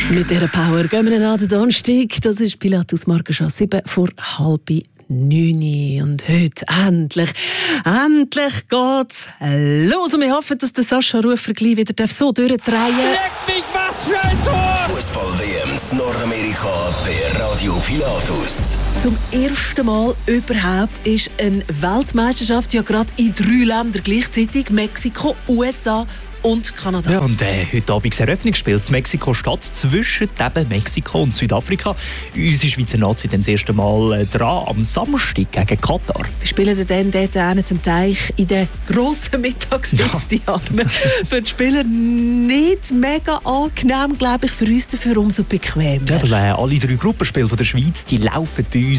Mit dieser Power gehen wir an den Donnerstag. Das ist Pilatus Morgenschau 7 vor 8:30. Und heute endlich geht's los. Und wir hoffen, dass der Sascha Rufer gleich wieder so durchdrehen darf. Leck mich, was für ein Tor! Fußball-WM in Nordamerika bei Radio Pilatus. Zum ersten Mal überhaupt ist eine Weltmeisterschaft ja gerade in 3 Ländern gleichzeitig: Mexiko, USA und Kanada. Ja, und heute Abend das Eröffnungsspiel in Mexiko-Stadt zwischen eben Mexiko und Südafrika. Unsere Schweizer Nazi dann das erste Mal dran am Samstag gegen Katar. Die spielen dann dort zum Teich in der grossen Mittagshitze, die Arme. Für die Spieler nicht mega angenehm, glaube ich, für uns dafür umso bequemer. Ja, weil alle 3 Gruppenspiele von der Schweiz, die laufen bei uns